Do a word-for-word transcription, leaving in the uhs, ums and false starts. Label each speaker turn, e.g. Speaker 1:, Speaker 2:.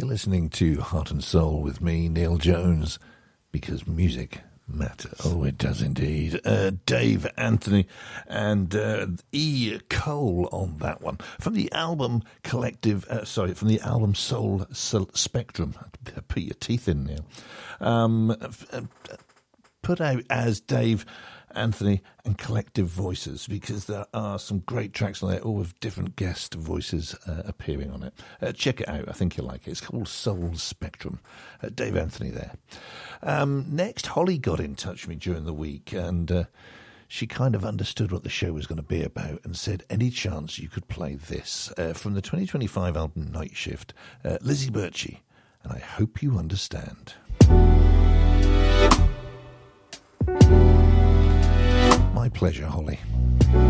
Speaker 1: listening to Heart and Soul with me, Neil Jones, because music matters. Oh, it does indeed. Uh, Dave Anthony and uh, E. Cole on that one. From the album Collective, uh, sorry, from the album Soul, Soul Spectrum. Put your teeth in, Neil. Um, uh, put out as Dave Anthony and Collective Voices, because there are some great tracks on there, all with different guest voices uh, appearing on it. Uh, check it out. I think you'll like it. It's called Soul Spectrum. Uh, Dave Anthony there. Um, next, Holly got in touch with me during the week, and uh, she kind of understood what the show was going to be about and said, any chance you could play this? Uh, from the twenty twenty-five album Night Shift, uh, Lizzie Birchie, and I hope you understand. My pleasure, Holly.